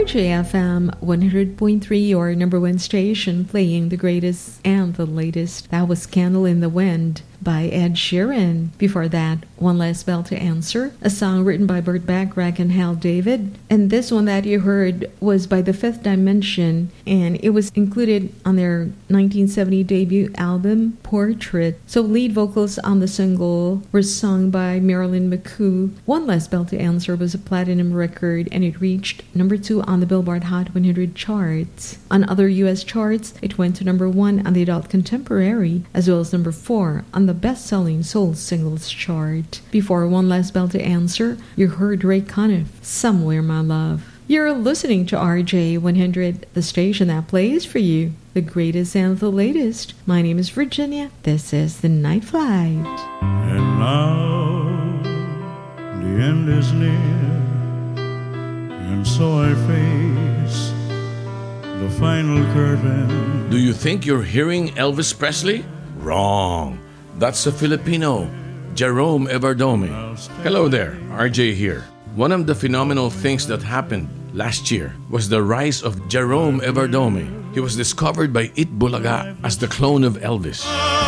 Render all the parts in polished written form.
RJFM 100.3, your number one station, playing the greatest and the latest. That was Candle in the Wind by Ed Sheeran. Before that, One Last Bell to Answer, a song written by Burt Bacharach and Hal David. And this one that you heard was by The Fifth Dimension, and it was included on their 1970 debut album, Portrait. So lead vocals on the single were sung by Marilyn McCoo. One Last Bell to Answer was a platinum record, and it reached number 2 on the Billboard Hot 100 charts. On other U.S. charts, it went to number 1 on the Adult Contemporary, as well as number 4 on the best-selling soul singles chart. Before One Last Bell to Answer, you heard Ray Conniff, Somewhere My Love. You're listening to RJ100, the station that plays for you the greatest and the latest. My name is Virginia. This is The Night Flight. And now the end is near, and so I face the final curtain. Do you think you're hearing Elvis Presley? Wrong. That's a Filipino, Jerome Everdome. Hello there, RJ here. One of the phenomenal things that happened last year was the rise of Jerome Everdome. He was discovered by It Bulaga as the clone of Elvis.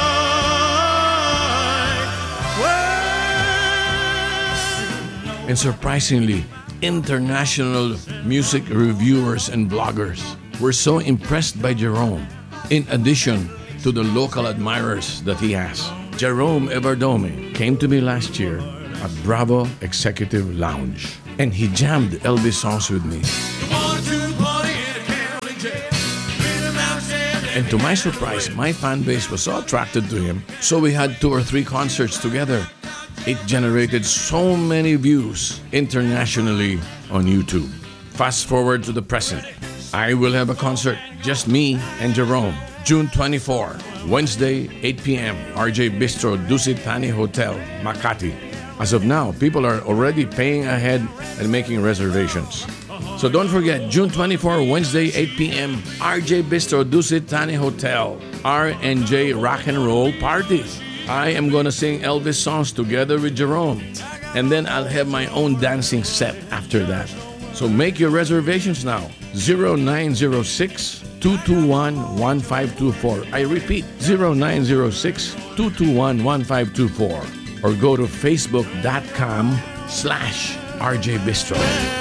And surprisingly, international music reviewers and bloggers were so impressed by Jerome, in addition to the local admirers that he has. Jerome Everdome came to me last year at Bravo Executive Lounge, and he jammed Elvis songs with me. And to my surprise, my fan base was so attracted to him, so we had 2 or 3 concerts together. It generated so many views internationally on YouTube. Fast forward to the present. I will have a concert, just me and Jerome, June 24, Wednesday, 8 p.m., RJ Bistro, Dusit Thani Hotel, Makati. As of now, people are already paying ahead and making reservations. So don't forget, June 24, Wednesday, 8 p.m., RJ Bistro, Dusit Thani Hotel, R&J Rock and Roll Party. I am going to sing Elvis songs together with Jerome, and then I'll have my own dancing set after that. So make your reservations now. 0906-221-1524. I repeat, 0906-221-1524. Or go to facebook.com/RJ Bistro.